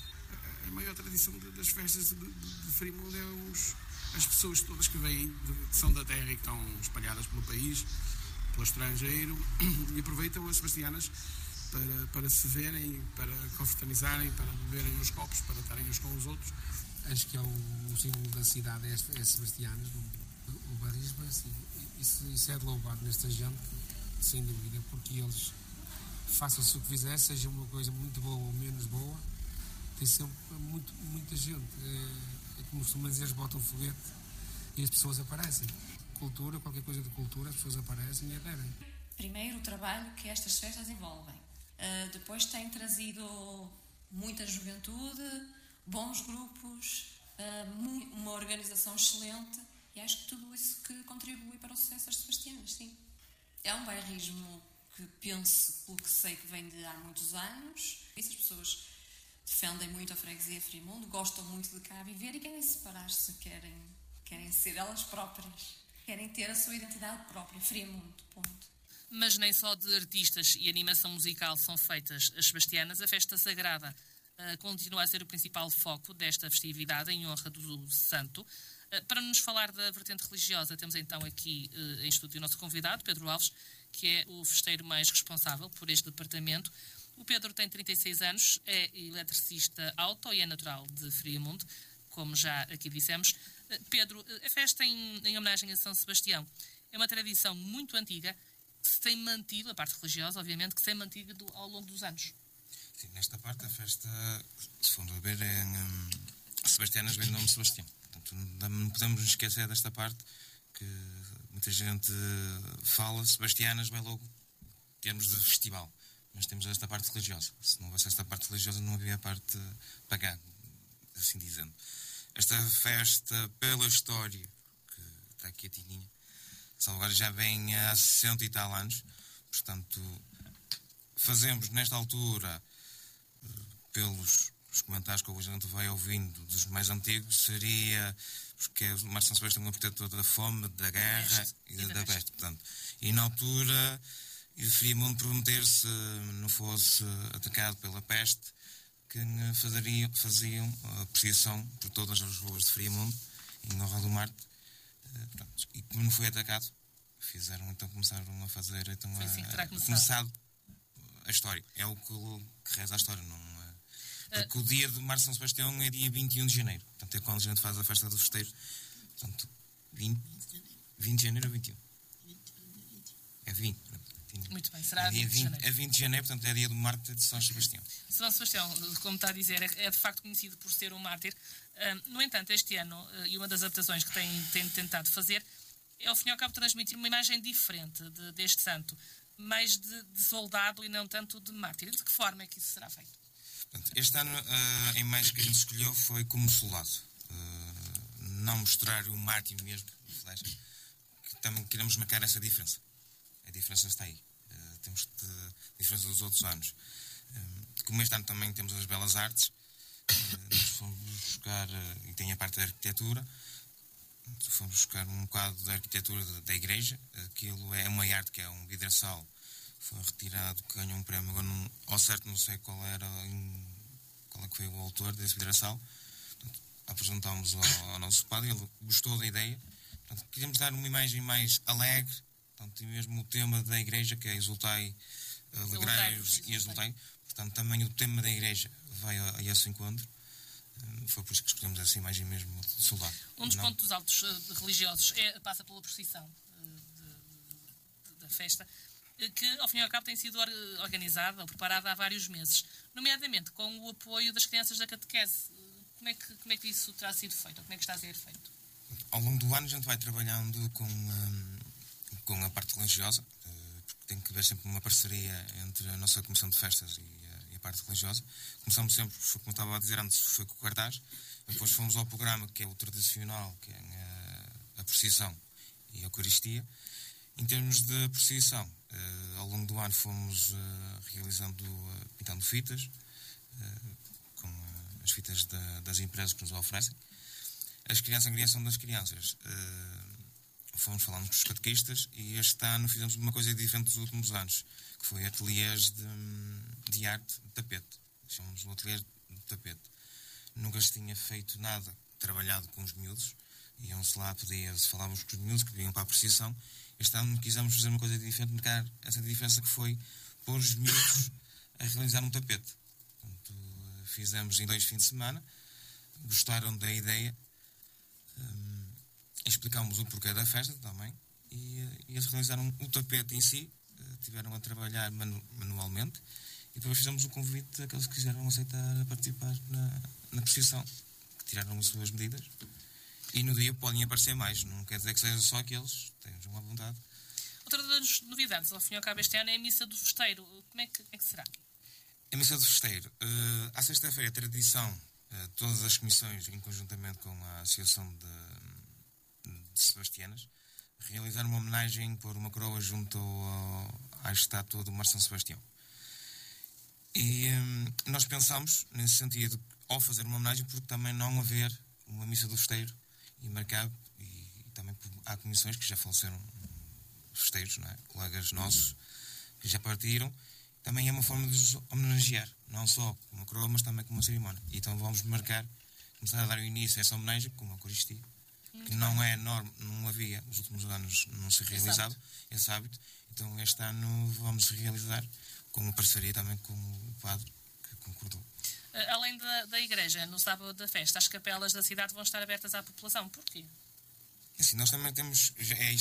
A maior tradição das festas de Friamundo é as pessoas todas que vêm, são da terra e que estão espalhadas pelo país, pelo estrangeiro, e aproveitam as sebastianas para se verem, para confraternizarem, para beberem uns copos, para estarem uns com os outros. Acho que é o símbolo da cidade, é sebastianas, o bairrismo. Isso é de louvar nesta gente, sem dúvida, porque eles, façam-se o que fizer, seja uma coisa muito boa ou menos boa, tem sempre muita gente. É como costuma dizer, eles botam foguete e as pessoas aparecem. Cultura, qualquer coisa de cultura, as pessoas aparecem e aderem. Primeiro, o trabalho que estas festas envolvem. Depois tem trazido muita juventude, bons grupos, uma organização excelente, e acho que tudo isso que contribui para o sucesso das sebastianas, sim. É um bairrismo que penso, pelo que sei, que vem de há muitos anos. As pessoas defendem muito a freguesia Friamundo, gostam muito de cá viver e querem separar-se, querem ser elas próprias, querem ter a sua identidade própria, Friamundo, ponto. Mas nem só de artistas e animação musical são feitas as sebastianas. A festa sagrada continua a ser o principal foco desta festividade em honra do santo. Para nos falar da vertente religiosa, temos então aqui em estúdio o nosso convidado, Pedro Alves, que é o festeiro mais responsável por este departamento. O Pedro tem 36 anos, é eletricista auto e é natural de Friamundo, como já aqui dissemos. Pedro, a festa em homenagem a São Sebastião é uma tradição muito antiga, que se tem mantido, a parte religiosa, obviamente, que se tem mantido ao longo dos anos. Sim, nesta parte, a festa, se formos a ver, sebastianas vem do nome Sebastião. Portanto, não podemos nos esquecer desta parte, que muita gente fala, sebastianas vai logo em termos de festival. Mas temos esta parte religiosa. Se não houvesse esta parte religiosa, não havia a parte pagã, assim dizendo. Esta festa, pela história, que está aqui a Tininha, Salgueiro já vem há 60 e tal anos. Portanto, fazemos nesta altura, pelos os comentários que a gente vai ouvindo dos mais antigos seria porque o Mar São Sebastião é um protetor da fome, da guerra e da peste. Portanto, e na altura, Friamundo prometer se não fosse atacado pela peste, que faziam a perseguição por todas as ruas de Friamundo, em honra do Marte. Pronto, e como não foi atacado, começaram a fazer, começado a história. É o que reza a história, não é? Porque o dia de Mar São Sebastião é dia 21 de janeiro. Portanto, é quando a gente faz a festa do festeiro. Portanto, 20 de janeiro ou 21? É 20. Muito bem, será dia 20 de janeiro. É 20 de janeiro, portanto, é dia do mártir de São Sebastião. São Sebastião, como está a dizer, é de facto conhecido por ser um mártir. No entanto, este ano, e uma das adaptações que tem tentado fazer, é ao fim e ao cabo transmitir uma imagem diferente deste santo, mais de soldado e não tanto de mártir. De que forma é que isso será feito? Portanto, este ano a imagem que a gente escolheu foi como soldado. Não mostrar o mártir mesmo, que também queremos marcar essa diferença. A diferença está aí. Temos diferença dos outros anos. Como este ano também temos as belas artes, nós fomos buscar, e tem a parte da arquitetura, fomos buscar um bocado da arquitetura da igreja. Aquilo é uma arte que é um vidraçal, foi retirado, que ganhou um prémio, agora ao certo não sei qual é que foi o autor desse vidraçal. Apresentámos ao nosso padre, ele gostou da ideia. Portanto, queríamos dar uma imagem mais alegre. Portanto, e mesmo o tema da igreja, que é Exultai, Alegrai-vos e Exultai. Portanto, também o tema da igreja vai a esse encontro. Foi por isso que escolhemos essa imagem mesmo de soldado. Um dos pontos altos religiosos passa pela procissão da festa, que ao fim e ao cabo tem sido organizada ou preparada há vários meses, nomeadamente com o apoio das crianças da catequese. Como é que isso terá sido feito? Ou como é que está a ser feito? Ao longo do ano a gente vai trabalhando com a parte religiosa, porque tem que haver sempre uma parceria entre a nossa comissão de festas e a parte religiosa. Começamos sempre, como estava a dizer antes, foi com o cartaz, depois fomos ao programa, que é o tradicional, que é a procissão e a Eucaristia. Em termos de procissão, ao longo do ano fomos pintando fitas, com as fitas das empresas que nos oferecem. As crianças, a criação das crianças, fomos falando com os catequistas, e este ano fizemos uma coisa diferente dos últimos anos, que foi ateliês de arte de tapete. Chamamos o ateliê de tapete. Nunca se tinha feito nada trabalhado com os miúdos, iam-se lá, falávamos com os miúdos que vinham para a procissão. Este ano quisemos fazer uma coisa diferente, marcar essa diferença, que foi pôr os miúdos a realizar um tapete. Portanto, fizemos em 2 fins de semana, gostaram da ideia, explicámos o porquê da festa também, e eles realizaram o tapete em si, tiveram a trabalhar manualmente, e depois fizemos o convite àqueles que quiseram aceitar a participar na procissão, que tiraram as suas medidas. E no dia podem aparecer mais, não quer dizer que seja só aqueles, temos uma vontade. Outra das novidades, ao fim e ao cabo, este ano é a Missa do Festeiro. Como é que será? A Missa do Festeiro. À sexta-feira, a tradição, todas as comissões, em conjuntamente com a Associação de Sebastianas, realizar uma homenagem, por uma coroa junto à estátua do Mar São Sebastião. E nós pensamos, nesse sentido, ao fazer uma homenagem, porque também não haver uma Missa do Festeiro e marcado, e também há comissões que já faleceram, festeiros, não é? Colegas nossos que já partiram. Também é uma forma de os homenagear, não só com uma coroa, mas também com uma cerimónia. E então vamos começar a dar o início a essa homenagem com uma Eucaristia, que não é norma, não havia nos últimos anos, não se realizava esse hábito. Então este ano vamos realizar com uma parceria também com o padre, que concordou. Além da igreja, no sábado da festa, as capelas da cidade vão estar abertas à população. Porquê? Assim, nós também temos,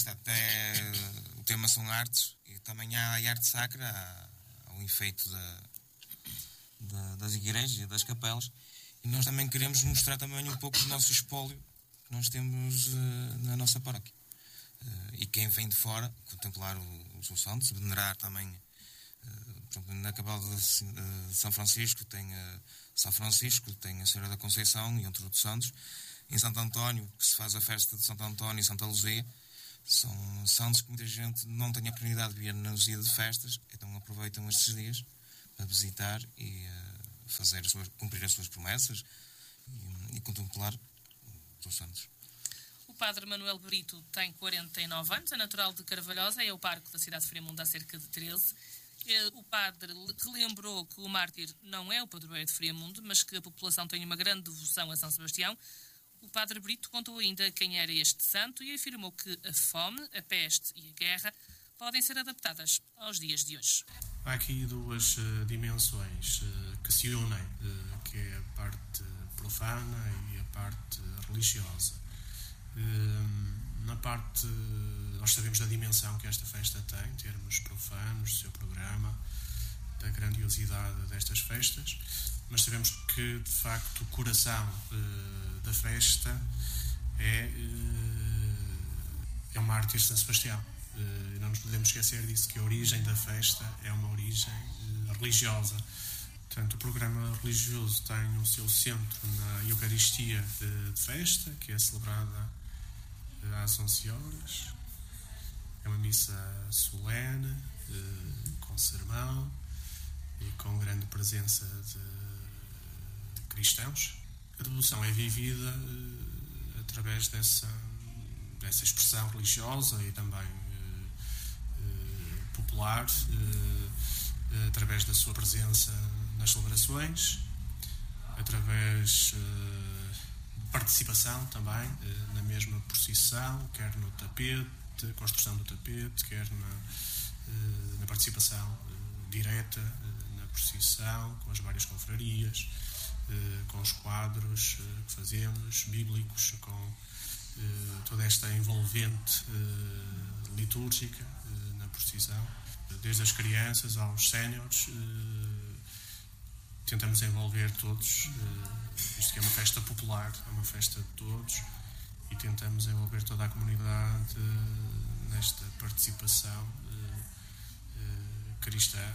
o tema são artes, e também há a arte sacra, há o enfeite das igrejas e das capelas, e nós também queremos mostrar também um pouco do nosso espólio que nós temos na nossa paróquia. E quem vem de fora, contemplar os santos, venerar também, na capela de São Francisco tem São Francisco, tem a Senhora da Conceição e entre outros santos. Em Santo António, que se faz a festa de Santo António e Santa Luzia, são santos que muita gente não tem a oportunidade de vir nos dias de festas, então aproveitam estes dias para visitar e cumprir as suas promessas e contemplar os santos. O padre Manuel Brito tem 49 anos, é natural de Carvalhosa, é o pároco da cidade de Friamundo há cerca de 13. O padre relembrou que o mártir não é o padroeiro de Friamundo, mas que a população tem uma grande devoção a São Sebastião. O padre Brito contou ainda quem era este santo e afirmou que a fome, a peste e a guerra podem ser adaptadas aos dias de hoje. Há aqui duas dimensões que se unem, que é a parte profana e a parte religiosa. Na parte, nós sabemos da dimensão que esta festa tem, em termos profanos, do seu programa, da grandiosidade destas festas, mas sabemos que, de facto, o coração da festa é o mártir São Sebastião. Não nos podemos esquecer disso, que a origem da festa é uma origem religiosa. Portanto, o programa religioso tem o seu centro na Eucaristia de festa, que é celebrada às 11 horas. É uma missa solene, com sermão e com grande presença de cristãos. A devoção é vivida através dessa expressão religiosa e também popular, através da sua presença nas celebrações, através de participação também na mesma procissão, quer no tapete, construção do tapete, quer na participação direta na procissão, com as várias confrarias, com os quadros que fazemos, bíblicos, com toda esta envolvente litúrgica na procissão, desde as crianças aos séniores. Tentamos envolver todos, isto que é uma festa popular, é uma festa de todos, e tentamos envolver toda a comunidade nesta participação cristã,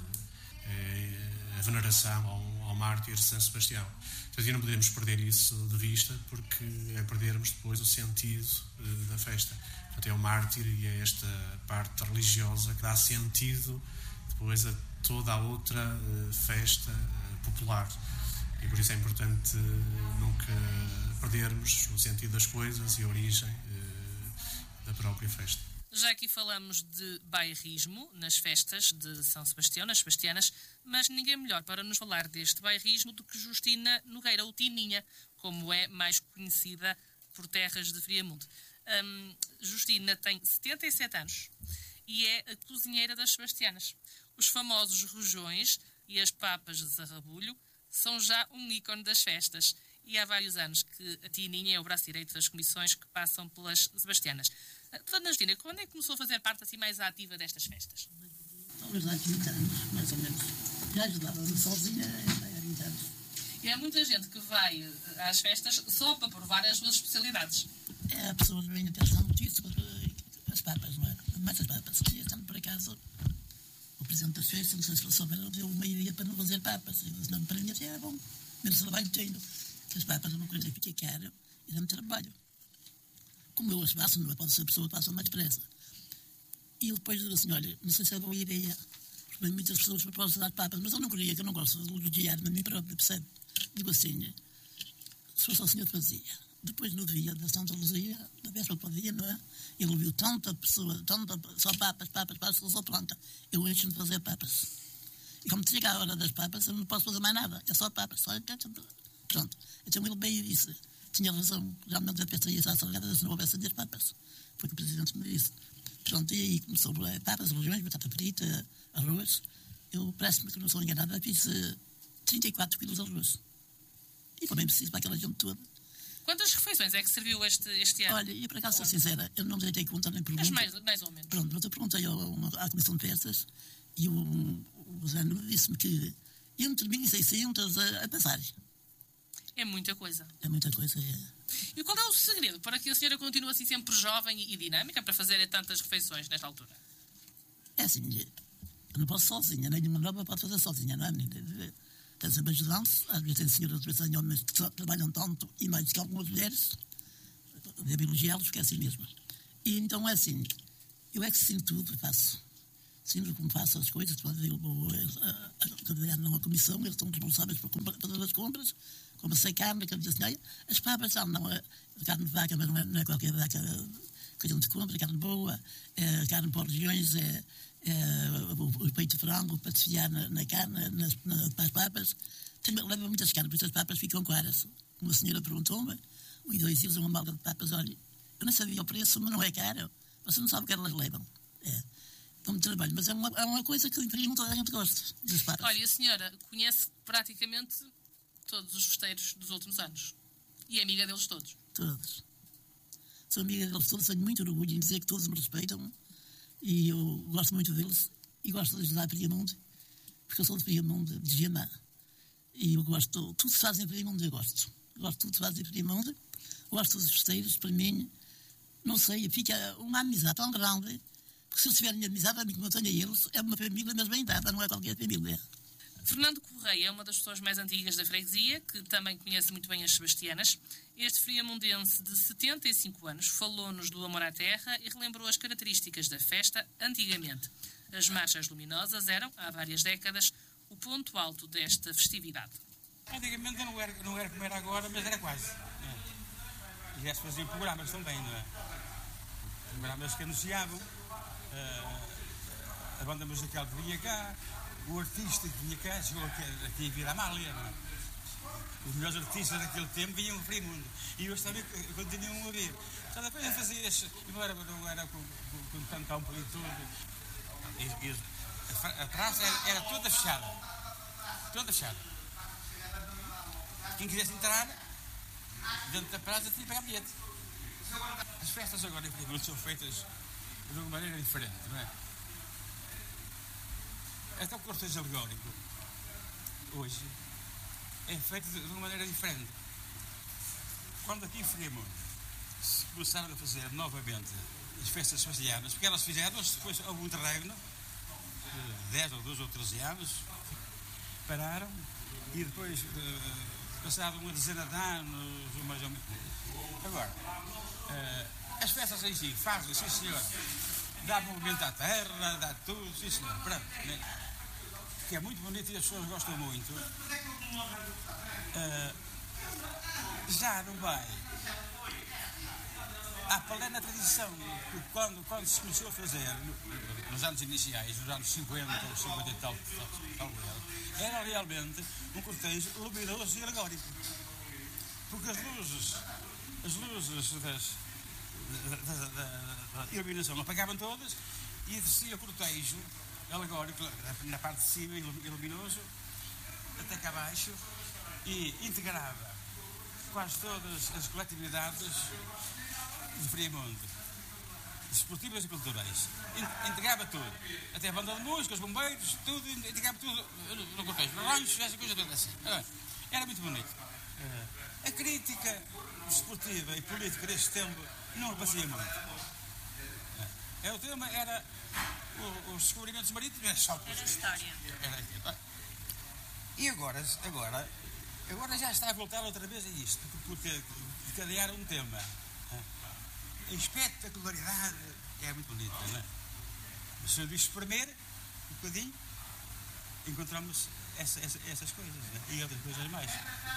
a veneração ao mártir São Sebastião. Portanto, não podemos perder isso de vista, porque é perdermos depois o sentido da festa. Portanto, é o mártir e é esta parte religiosa que dá sentido depois a toda a outra festa popular. E por isso é importante nunca perdermos o sentido das coisas e a origem da própria festa. Já aqui falamos de bairrismo nas festas de São Sebastião, nas sebastianas, mas ninguém melhor para nos falar deste bairrismo do que Justina Nogueira, ou Tininha, como é mais conhecida por terras de Friamundo. Justina tem 77 anos e é a cozinheira das sebastianas. Os famosos rojões e as papas de zarrabulho são já um ícone das festas, e há vários anos que a Tininha é o braço direito das comissões que passam pelas sebastianas. Dona Justina, quando é que começou a fazer parte assim mais ativa destas festas? Talvez há 20 anos, mais ou menos. Já ajudava-me sozinha há 20 anos. E há muita gente que vai às festas só para provar as suas especialidades. Há pessoas que vêm atenção notícias as papas, não é? Mais as papas. E estando por acaso, o presidente das festas, não sei se ele souber, deu uma ideia para não fazer papas. E disse, não, para mim é bom, menos trabalho tenho. As papas é uma coisa que fica caro e dá-me trabalho. Como eu as faço, não é? Pode ser a pessoa que passa mais depressa. E ele depois disse assim, olha, não sei se é boa ideia, porque vêm muitas pessoas para dar papas, mas eu não queria, que eu não gosto de elogiar-me a mim próprio, percebe? Digo assim, se fosse o senhor que fazia. Depois no dia da Santa Luzia, da véspera para o dia, não é? Ele ouviu tanta pessoa, só papas, só planta. Eu encho-me de fazer papas. E como chega a hora das papas, eu não posso fazer mais nada, é só papas, só pronto. Então ele bem disse, tinha razão, realmente a festa ia estar salgada se não houvesse as papas. Foi o que o presidente me disse. Pronto, e aí começou papas, rojões, batata frita, arroz. Eu parece-me que não sou enganada, fiz 34 quilos de arroz. E foi bem preciso para aquela gente toda. Quantas refeições é que serviu este ano? Olha, e por acaso, sou sincera, eu não me deitei conta nem pergunta. Mas mais ou menos. Pronto, mas eu perguntei à Comissão de Festas e o Zé disse-me que entre 1.600 a passagem. É muita coisa. É muita coisa, é. E qual é o segredo para que a senhora continue assim sempre jovem e dinâmica para fazer tantas refeições nesta altura? É assim, eu não posso sozinha, nenhuma nova pode fazer sozinha, não é, menina? Tem sempre ajudante, às vezes tem senhoras, às vezes tem homens que trabalham tanto e mais que algumas mulheres, devo elogiá-los, porque é assim mesmo. E então é assim, eu é que sinto tudo, faço. Sempre como faço as coisas, eu vou a trabalhar numa comissão, eles estão responsáveis por fazer as compras, compra-se a carne, as papas não, a carne de vaca, mas não é qualquer vaca que a gente compra, carne boa, carne por regiões, o peito de frango para desfiar na carne, para as papas. Leva muitas carnes, por isso as papas ficam caras. Uma senhora perguntou-me, e 2 quilos uma malga de papas, olha, eu não sabia o preço, mas não é caro, você não sabe o que elas levam. Muito trabalho, mas é uma coisa que em toda a gente gosta das papas. Olha, a senhora conhece praticamente todos os festeiros dos últimos anos e é amiga deles todos? Todos. Sou amiga deles todos, tenho muito orgulho em dizer que todos me respeitam e eu gosto muito deles e gosto de ajudar a Friamundo, porque eu sou de Friamundo, de Giamá, e eu gosto, tudo se faz em Friamundo, eu gosto de tudo se faz em Friamundo, gosto dos festeiros, para mim, não sei, fica uma amizade tão grande. Porque se eles tiverem amizade, a mim como eu tenho a eles, é uma família, mas bem dada, não é qualquer família. Fernando Correia é uma das pessoas mais antigas da freguesia, que também conhece muito bem as sebastianas. Este friamundense de 75 anos falou-nos do amor à terra e relembrou as características da festa antigamente. As marchas luminosas eram, há várias décadas, o ponto alto desta festividade. Antigamente não era como era agora, mas era quase. E já se faziam programas também, não é? Programas que anunciavam. A banda musical que vinha cá, o artista que vinha cá, chegou aqui em Vila Amália. Os melhores artistas daquele tempo vinham a Friamundo. E hoje também continuam a vir. Só depois eu fazia não era com tanto campo e tudo. A praça era toda fechada. Toda fechada. Quem quisesse entrar dentro da praça tinha que pagar bilhete. As festas agora em Friamundo são feitas de uma maneira diferente, não é? Até o cortejo alegórico hoje é feito de uma maneira diferente. Quando aqui em Friamundo se começaram a fazer novamente as festas sebastianas, porque elas fizeram-se, depois houve um interregno de 10 ou 12 ou 13 anos, pararam e depois passaram uma dezena de anos, mais ou menos. Agora, as festas em si fazem, sim senhor, dá movimento à terra, dá tudo, sim senhor, pronto, né? Que é muito bonito e as pessoas gostam muito. Já não vai à plena tradição, porque quando se começou a fazer, nos anos iniciais, nos anos 50 ou 50 e tal, era realmente um cortejo luminoso e alegórico. Porque as luzes da iluminação apagavam todas e descia o cortejo alegórico na parte de cima e luminoso até cá abaixo e integrava quase todas as coletividades de Friamundo, desportivas e culturais. Integrava tudo, até a banda de música, os bombeiros, tudo, integrava tudo no cortejo, ranchos, essa coisa toda assim. Era muito bonito. A crítica desportiva e política deste tempo não aparecia muito. O tema era os descobrimentos marítimos, era só era a história. E agora já está a voltar outra vez a isto, porque decadearam um tema. A espetacularidade é muito bonita, não é? Mas se eu diz espremer um bocadinho, encontramos essas coisas, né? E outras coisas mais.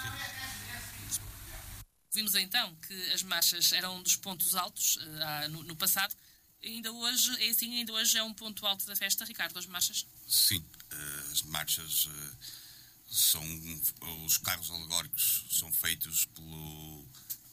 Vimos então que as marchas eram um dos pontos altos no passado. Ainda hoje é um ponto alto da festa, Ricardo, as marchas? Sim, as marchas os carros alegóricos são feitos por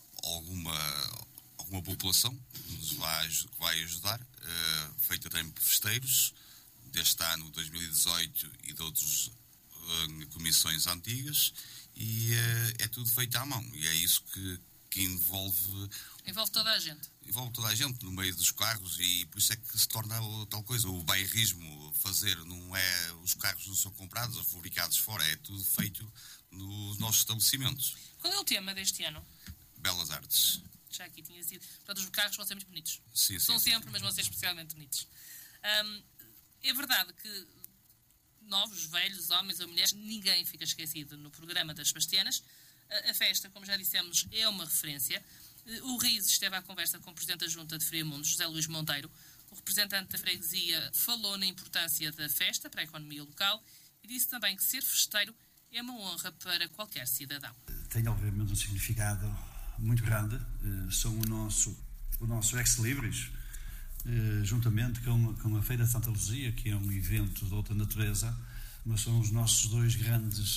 alguma população que nos vai ajudar, feita também por festeiros, deste ano 2018 e de outras comissões antigas, e é tudo feito à mão, e é isso que envolve toda a gente. Envolve toda a gente no meio dos carros, e por isso é que se torna tal coisa. O bairrismo não é, os carros não são comprados ou fabricados fora, é tudo feito nos nossos estabelecimentos. Qual é o tema deste ano? Belas artes. Já aqui tinha sido. Portanto, os carros vão ser muito bonitos. Sim, são sempre, mas vão ser especialmente bonitos. É verdade que novos, velhos, homens ou mulheres, ninguém fica esquecido no programa das Sebastianas. A festa, como já dissemos, é uma referência. O Riz esteve à conversa com o Presidente da Junta de Friamundo, José Luís Monteiro, O representante da freguesia falou na importância da festa para a economia local e disse também que ser festeiro é uma honra para qualquer cidadão. Tem obviamente um significado muito grande. São o nosso ex-libris, juntamente com a Feira de Santa Luzia, que é um evento de outra natureza, mas são os nossos dois grandes